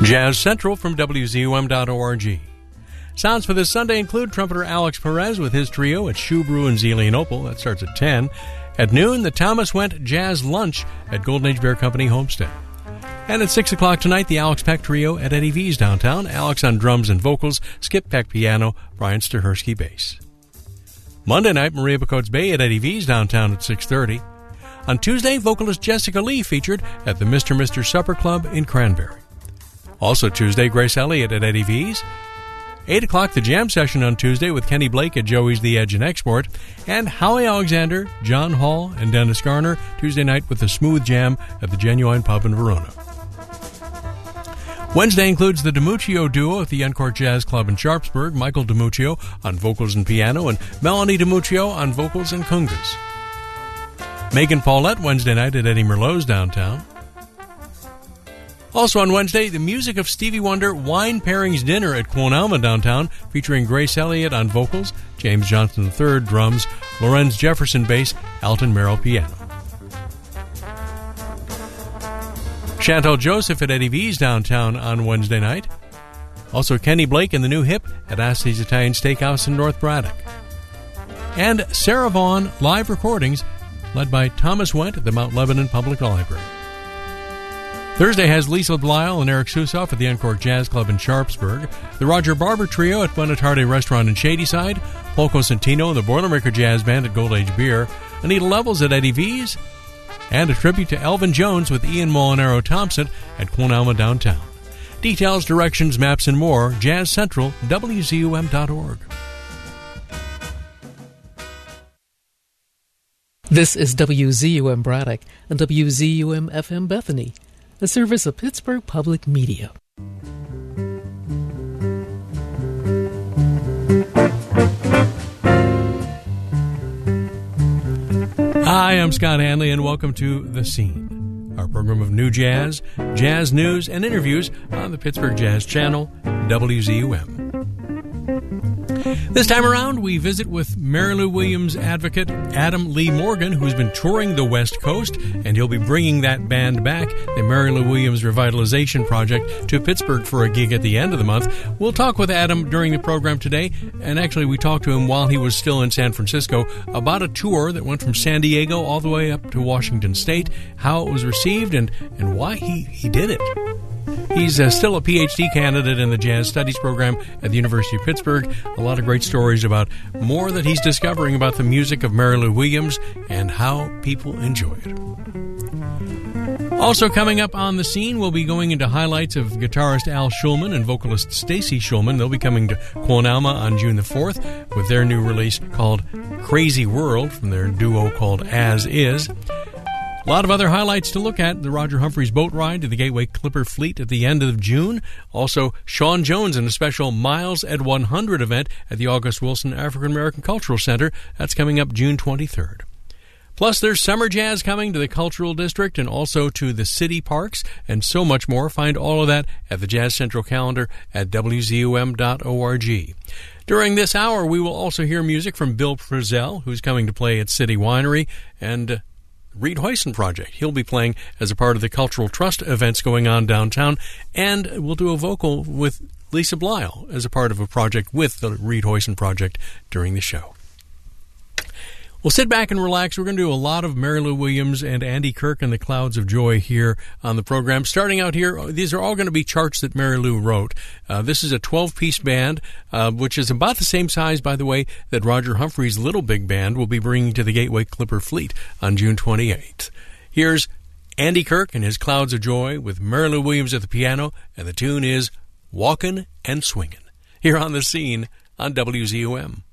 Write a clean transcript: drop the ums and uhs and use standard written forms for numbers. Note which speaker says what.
Speaker 1: Jazz Central from WZUM.org. Sounds for this Sunday include trumpeter Alex Perez with his trio at Shoe Brew in Zelienople. That starts at 10. At noon, the Thomas Went Jazz Lunch at Golden Age Bear Company Homestead. And at 6 o'clock tonight, the Alex Peck Trio at Eddie V's downtown. Alex on drums and vocals, Skip Peck piano, Brian Stahersky bass. Monday night, Maria Bacotes Bay at Eddie V's downtown at 6:30. On Tuesday, vocalist Jessica Lee featured at the Mr. Supper Club in Cranberry. Also Tuesday, Grace Elliott at Eddie V's. 8 o'clock, the jam session on Tuesday with Kenny Blake at Joey's The Edge and Export. And Howie Alexander, John Hall, and Dennis Garner Tuesday night with the Smooth Jam at the Genuine Pub in Verona. Wednesday includes the DiMuccio duo at the Encourt Jazz Club in Sharpsburg, Michael DiMuccio on vocals and piano, and Melanie DiMuccio on vocals and congas. Megan Paulette Wednesday night at Eddie Merlot's downtown. Also on Wednesday, the music of Stevie Wonder Wine Pairings Dinner at Quon Alma downtown, featuring Grace Elliott on vocals, James Johnson III drums, Lorenz Jefferson bass, Alton Merrill piano. Chantal Joseph at Eddie V's downtown on Wednesday night. Also Kenny Blake and the New Hip at Astley's Italian Steakhouse in North Braddock. And Sarah Vaughan live recordings led by Thomas Went at the Mount Lebanon Public Library. Thursday has Lisa Blyle and Eric Susoff at the Encourt Jazz Club in Sharpsburg, the Roger Barber Trio at Buenatarde Restaurant in Shadyside, Paul Cosentino and the Boilermaker Jazz Band at Gold Age Beer, Anita Levels at Eddie V's, and a tribute to Elvin Jones with Ian Molinaro Thompson at Quon Alma downtown. Details, directions, maps, and more, Jazz Central, WZUM.org.
Speaker 2: This is WZUM Braddock and WZUM FM Bethany, a service of Pittsburgh Public Media.
Speaker 1: Hi, I'm Scott Hanley, and welcome to The Scene, our program of new jazz, jazz news, and interviews on the Pittsburgh Jazz Channel, WZUM. This time around, we visit with Mary Lou Williams advocate Adam Lee Morgan, who's been touring the West Coast, and he'll be bringing that band back, the Mary Lou Williams Revitalization Project, to Pittsburgh for a gig at the end of the month. We'll talk with Adam during the program today, and actually we talked to him while he was still in San Francisco about a tour that went from San Diego all the way up to Washington State, how it was received, and why he did it. He's still a PhD candidate in the Jazz Studies program at the University of Pittsburgh. A lot of great stories about more that he's discovering about the music of Mary Lou Williams and how people enjoy it. Also coming up on The Scene, we'll be going into highlights of guitarist Al Schulman and vocalist Stacy Schulman. They'll be coming to Quon Alma on June the 4th with their new release called Crazy World from their duo called As Is. A lot of other highlights to look at. The Roger Humphreys boat ride to the Gateway Clipper Fleet at the end of June. Also, Sean Jones in a special Miles at 100 event at the August Wilson African American Cultural Center. That's coming up June 23rd. Plus, there's summer jazz coming to the Cultural District and also to the city parks and so much more. Find all of that at the Jazz Central calendar at WZUM.org. During this hour, we will also hear music from Bill Frisell, who's coming to play at City Winery, and Reed Hoyson Project. He'll be playing as a part of the Cultural Trust events going on downtown, and we'll do a vocal with Lisa Blyle as a part of a project with the Reed Hoyson Project during the show. Well, sit back and relax. We're going to do a lot of Mary Lou Williams and Andy Kirk and the Clouds of Joy here on the program. Starting out here, these are all going to be charts that Mary Lou wrote. This is a 12-piece band, which is about the same size, by the way, that Roger Humphreys' Little Big Band will be bringing to the Gateway Clipper Fleet on June 28th. Here's Andy Kirk and his Clouds of Joy with Mary Lou Williams at the piano, and the tune is Walkin' and Swingin', here on The Scene on WZUM.